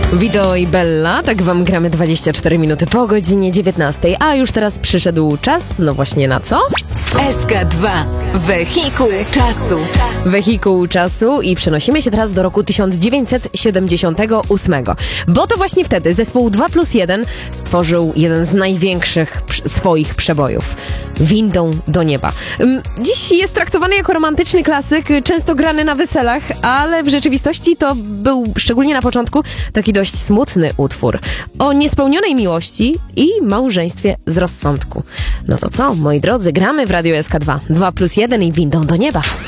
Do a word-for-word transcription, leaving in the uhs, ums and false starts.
Vito i Bella, tak wam gramy dwadzieścia cztery minuty po godzinie dziewiętnastej, a już teraz przyszedł czas, no właśnie na co? S K dwa. Wehikuł czasu. Wehikuł czasu i przenosimy się teraz do roku tysiąc dziewięćset siedemdziesiątego ósmego, bo to właśnie wtedy zespół dwa plus jeden stworzył jeden z największych swoich przebojów. Windą do nieba. Dziś jest traktowany jako romantyczny klasyk, często grany na weselach, ale w rzeczywistości to był, szczególnie na początku, taki dość smutny utwór o niespełnionej miłości i małżeństwie z rozsądku. No to co, moi drodzy, gramy w Radio S K dwa. dwa plus jeden i windą do nieba.